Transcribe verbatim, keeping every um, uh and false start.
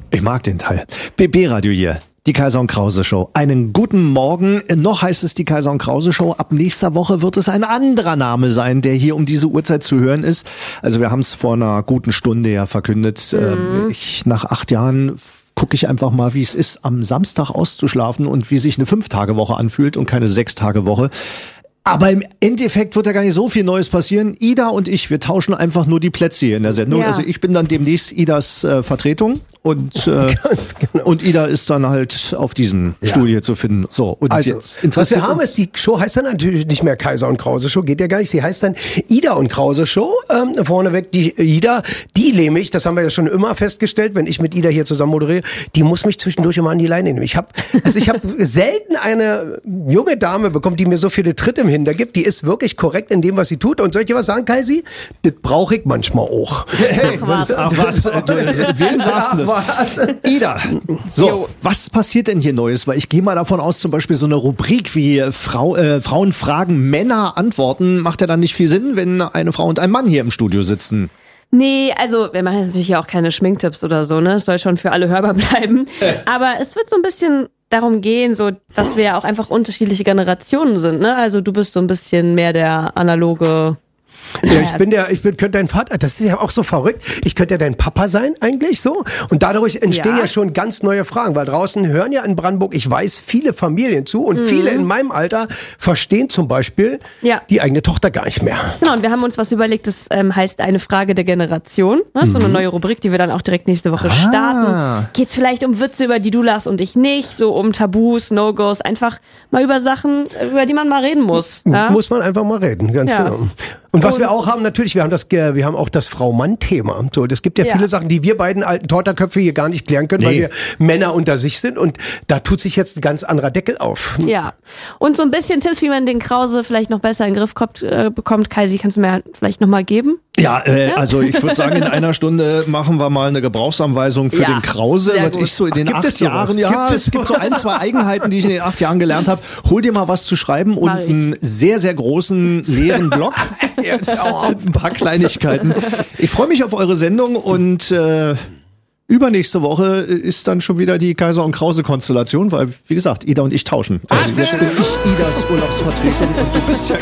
Ich mag den Teil. B B-Radio hier. Die Kaiser und Krause Show. Einen guten Morgen. Noch heißt es die Kaiser und Krause Show. Ab nächster Woche wird es ein anderer Name sein, der hier um diese Uhrzeit zu hören ist. Also wir haben es vor einer guten Stunde ja verkündet. Mhm. Ich, nach acht Jahren gucke ich einfach mal, wie es ist, am Samstag auszuschlafen und wie sich eine Fünf-Tage-Woche anfühlt und keine Sechs-Tage-Woche. Aber im Endeffekt wird ja gar nicht so viel Neues passieren. Ida und ich, wir tauschen einfach nur die Plätze hier in der Sendung. Ja. Also ich bin dann demnächst Idas äh, Vertretung und äh, genau. und Ida ist dann halt auf diesem ja. Stuhl hier zu finden. So, und also, jetzt was wir haben ist, die Show heißt dann natürlich nicht mehr Kaiser und Krause Show, geht ja gar nicht. Sie heißt dann Ida und Krause Show. Ähm, vorneweg die Ida, die nämlich, das haben wir ja schon immer festgestellt, wenn ich mit Ida hier zusammen moderiere, die muss mich zwischendurch immer an die Leine nehmen. Ich habe also ich habe selten eine junge Dame bekommen, die mir so viele Tritte im Hinter gibt. Die ist wirklich korrekt in dem, was sie tut. Und soll ich dir was sagen, Kaisi? Das brauche ich manchmal auch. Hey, was? Ach was? Du, wem sagst du das? Was? Ida, so, jo. Was passiert denn hier Neues? Weil ich gehe mal davon aus, zum Beispiel so eine Rubrik wie Frau, äh, Frauen fragen, Männer antworten, macht ja dann nicht viel Sinn, wenn eine Frau und ein Mann hier im Studio sitzen. Nee, also wir machen jetzt natürlich ja auch keine Schminktipps oder so, ne? Es soll schon für alle hörbar bleiben. Aber es wird so ein bisschen darum gehen, so, dass wir ja auch einfach unterschiedliche Generationen sind, ne? Also du bist so ein bisschen mehr der analoge. Ja, ich bin der, ich bin, könnte dein Vater, das ist ja auch so verrückt. Ich könnte ja dein Papa sein, eigentlich so. Und dadurch entstehen ja, ja schon ganz neue Fragen, weil draußen hören ja in Brandenburg, ich weiß, viele Familien zu und mhm. viele in meinem Alter verstehen zum Beispiel ja. die eigene Tochter gar nicht mehr. Genau, und wir haben uns was überlegt, das ähm, heißt eine Frage der Generation. Das ist mhm. so eine neue Rubrik, die wir dann auch direkt nächste Woche ah. starten. Geht's vielleicht um Witze, über die du lachst und ich nicht, so um Tabus, No-Gos, einfach mal über Sachen, über die man mal reden muss. Ja? Muss man einfach mal reden, ganz ja. genau. Und was wir auch haben, natürlich, wir haben das, wir haben auch das Frau-Mann-Thema. So, das gibt ja, ja viele Sachen, die wir beiden alten Torterköpfe hier gar nicht klären können, nee. weil wir Männer unter sich sind. Und da tut sich jetzt ein ganz anderer Deckel auf. Ja. Und so ein bisschen Tipps, wie man den Krause vielleicht noch besser in den Griff kommt, äh, bekommt. Kaisi, kannst du mir vielleicht nochmal geben? Ja, äh, ja, also ich würde sagen, in einer Stunde machen wir mal eine Gebrauchsanweisung für ja, den Krause, was gut. ich so in den gibt acht Jahren, ja, gibt es, es gibt so ein, zwei Eigenheiten, die ich in den acht Jahren gelernt habe. Hol dir mal was zu schreiben und einen sehr, sehr großen leeren Block. Jetzt sind ein paar Kleinigkeiten. Ich freue mich auf eure Sendung und äh, übernächste Woche ist dann schon wieder die Kaiser und Krause Konstellation, weil, wie gesagt, Ida und ich tauschen. Also jetzt bin ich Idas Urlaubsvertretung und du bist ja